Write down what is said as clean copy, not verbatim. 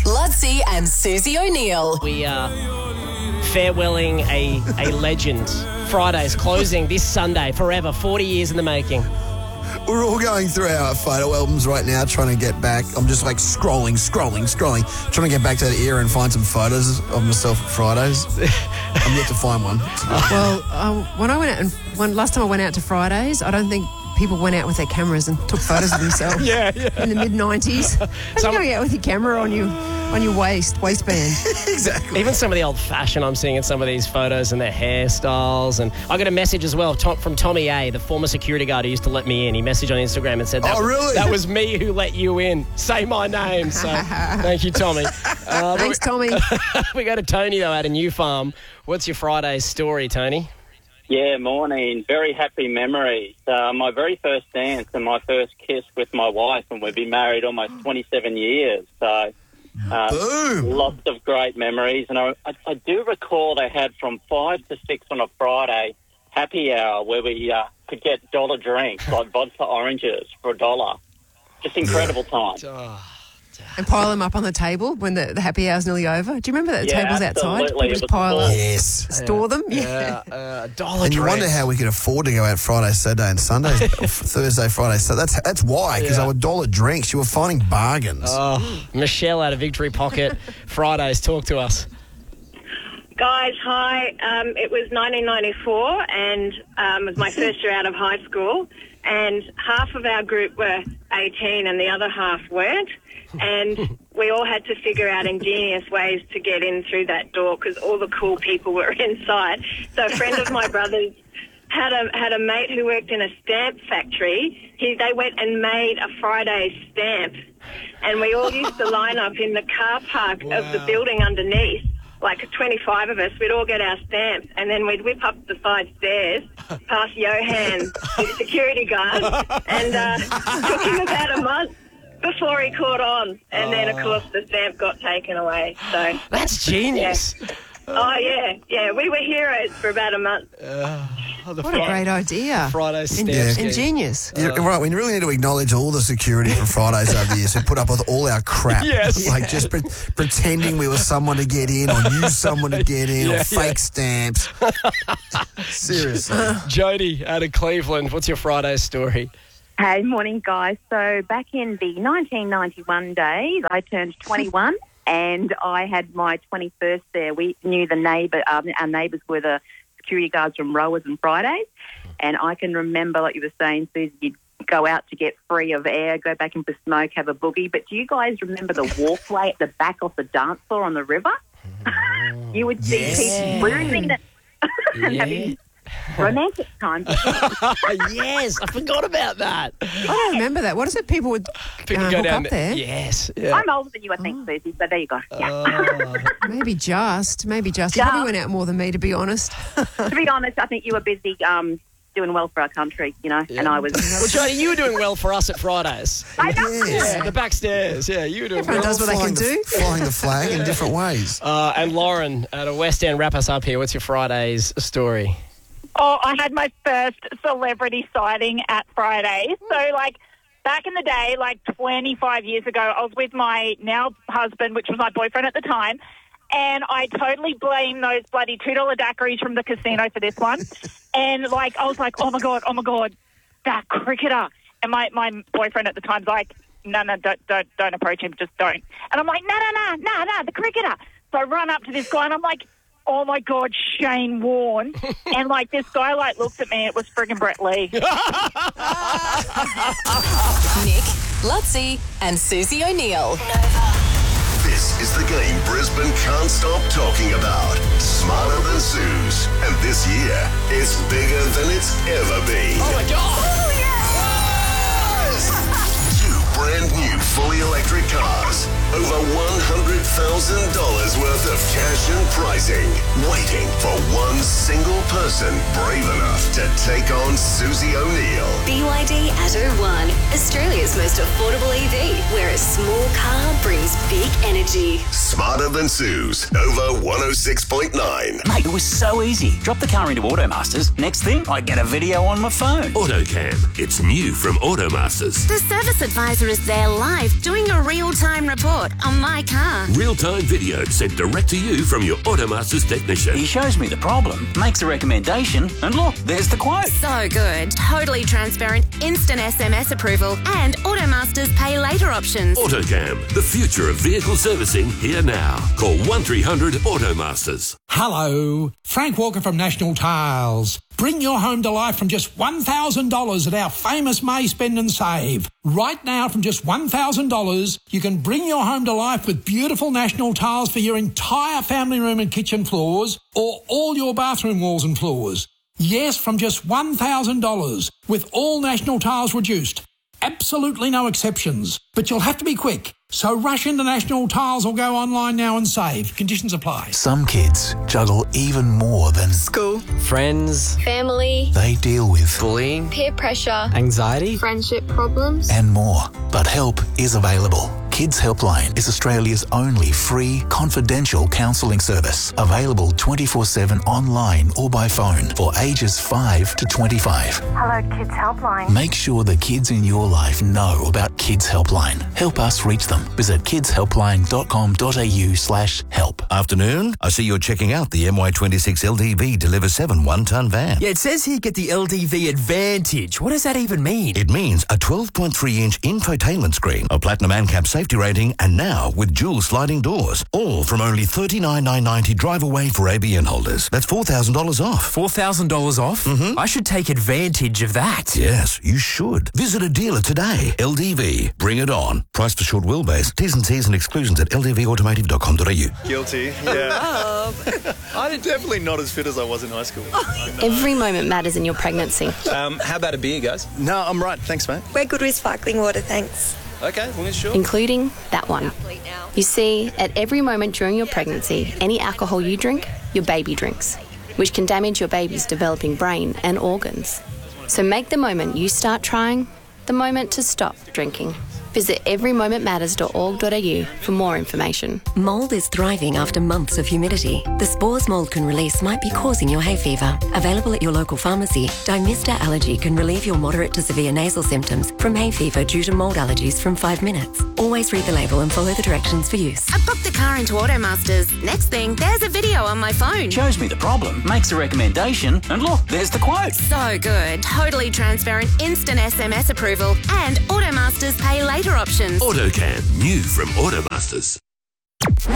Lutzi and Susie O'Neill. We are farewelling a legend. Friday's closing this Sunday, forever, 40 years in the making. We're all going through our photo albums right now, trying to get back. I'm just like scrolling, trying to get back to that era and find some photos of myself at Fridays. I'm yet to find one. Well, when I went out, last time I went out to Fridays, I don't think people went out with their cameras and took photos of themselves. Yeah. In the mid-90s. Imagine going out with your camera on your waistband. Exactly. Even some of the old-fashioned I'm seeing in some of these photos and their hairstyles. And I got a message as well from Tommy A., the former security guard who used to let me in. He messaged on Instagram and said, really? That was me who let you in. Say my name. So thank you, Tommy. Thanks, Tommy. We go to Tony, though, at a new farm. What's your Friday story, Tony? Yeah, morning. Very happy memories. My very first dance and my first kiss with my wife, and we've been married almost 27 years. So Boom. lots of great memories. And I do recall they had from 5 to 6 on a Friday happy hour where we could get dollar drinks like vodka oranges for $1. Just incredible time. And pile them up on the table when the happy hour's nearly over. Do you remember that the tables outside? Absolutely. People just pile up, Yes. store them. Dollar And you wonder drinks. how we could afford to go out Friday, Saturday and Sunday, or Thursday, Friday. So that's why, because they were dollar drinks. You were finding bargains. Michelle out of Victory Pocket. Fridays, talk to us. Guys, hi. It was 1994 and it was my first year out of high school, and half of our group were 18 and the other half weren't, and we all had to figure out ingenious ways to get in through that door because all the cool people were inside. So a friend of my brother's had a mate who worked in a stamp factory. They went and made a Friday stamp, and we all used to line up in the car park of the building underneath. Like 25 of us, we'd all get our stamps, and then we'd whip up the side stairs, past Johan, the security guard, and took him about a month before he caught on. And then, of course, the stamp got taken away. So That's genius. Oh, yeah. We were heroes for about a month. What a great idea. Friday stamp scheme. Ingenious. You're right, we really need to acknowledge all the security from Fridays over the years who put up with all our crap. Yes. Like just pretending we were someone to get in or knew someone to get in or fake stamps. Seriously. Jody out of Cleveland, what's your Friday story? Hey, morning, guys. So back in the 1991 days, I turned 21 and I had my 21st there. We knew the neighbour, our neighbours were the security guards from Rowers and Fridays. And I can remember, like you were saying, Susie, you'd go out to get free of air, go back in for smoke, have a boogie. But do you guys remember the walkway at the back of the dance floor on the river? You would see people cruising it and having romantic times. Yes, I forgot about that. I don't remember that. What is it? People would People go hook down up there? Yes. Yeah. I'm older than you, I think, Susie, so there you go. Maybe just. You probably went out more than me, to be honest. To be honest, I think you were busy doing well for our country, and I was... Well, Jody, you were doing well for us at Fridays. I know. Yeah, the back stairs. Yeah, you were doing Everyone well. does what they can do. Flying the flag in different ways. And Lauren out of West End, wrap us up here. What's your Friday's story? Oh, I had my first celebrity sighting at Friday. So, back in the day, 25 years ago, I was with my now husband, which was my boyfriend at the time, and I totally blamed those bloody $2 daiquiris from the casino for this one. And, I was like, oh, my God, that cricketer. And my boyfriend at the time's like, no, don't approach him, just don't. And I'm like, no, the cricketer. So I run up to this guy, and I'm like, oh, my God, Shane Warne. And, this guy, looks at me. It was friggin' Brett Lee. Nick, Lutzi and Susie O'Neill. This is the game Brisbane can't stop talking about. Smarter than Suze. And this year, it's bigger than it's ever been. Oh, my God. Oh, yeah. Two brand new fully electric cars. Over $100,000 worth of cash and pricing. Waiting for one single person brave enough to take on Susie O'Neill. BYD Atto 1, Australia's most affordable EV, where a small car brings big energy. Smarter Than Sue's, over 106.9. Mate, it was so easy. Drop the car into Automasters. Next thing, I get a video on my phone. AutoCam. It's new from Automasters. The service advisor is there live doing a real-time report on my car. Real-time video sent direct to you from your Automasters technician. He shows me the problem, makes a recommendation, and look, there's the quote. So good. Totally transparent, instant SMS approval, and Automasters pay later options. AutoCam, the future of vehicle servicing, here now. Call 1300 Automasters. Hello, Frank Walker from National Tiles. Bring your home to life from just $1,000 at our famous May Spend and Save. Right now, from just $1,000, you can bring your home to life with beautiful National Tiles for your entire family room and kitchen floors, or all your bathroom walls and floors. Yes, from just $1,000, with all National Tiles reduced. Absolutely no exceptions. But you'll have to be quick. So rush into National Tiles or go online now and save. Conditions apply. Some kids juggle even more than school, friends, family. They deal with bullying, peer pressure, anxiety, friendship problems, and more. But help is available. Kids Helpline is Australia's only free, confidential counselling service. Available 24/7 online or by phone for ages 5 to 25. Hello, Kids Helpline. Make sure the kids in your life know about Kids Helpline. Help us reach them. Visit kidshelpline.com.au/help. Afternoon, I see you're checking out the MY26 LDV Deliver 7 one-tonne van. Yeah, it says here get the LDV Advantage. What does that even mean? It means a 12.3-inch infotainment screen, a platinum ANCAP safety rating, and now with dual sliding doors. All from only $39,990 drive away for ABN holders. That's $4,000 off. $4,000 off? Mm-hmm. I should take advantage of that. Yes, you should. Visit a dealer today. LDV. Bring it on. Price for short wheelbase. T's and C's and exclusions at ldvautomotive.com.au. Guilty, yeah. I'm definitely not as fit as I was in high school. Every moment matters in your pregnancy. How about a beer, guys? No, I'm right. Thanks, mate. We're good with sparkling water, thanks. Okay, well, sure. Including that one. You see, at every moment during your pregnancy, any alcohol you drink, your baby drinks, which can damage your baby's developing brain and organs. So make the moment you start trying the moment to stop drinking. Visit everymomentmatters.org.au for more information. Mould is thriving after months of humidity. The spores mould can release might be causing your hay fever. Available at your local pharmacy, Dymista Allergy can relieve your moderate to severe nasal symptoms from hay fever due to mould allergies from 5 minutes. Always read the label and follow the directions for use. I booked the car into Automasters. Next thing, there's a video on my phone. Shows me the problem, makes a recommendation, and look, there's the quote. So good. Totally transparent, instant SMS approval, and Automasters pay later options. AutoCam, new from Automasters.